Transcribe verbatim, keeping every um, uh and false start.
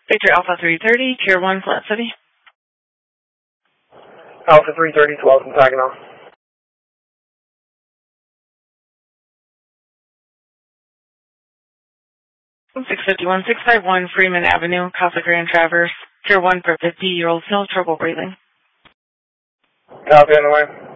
Victor Alpha three thirty, Tier one, Plant City. Alpha three thirty, twelve in Saginaw. six fifty-one, six fifty-one Freeman Avenue, Casa Grande Traverse. Tier one for fifty-year-olds, no trouble breathing. Copy on the way.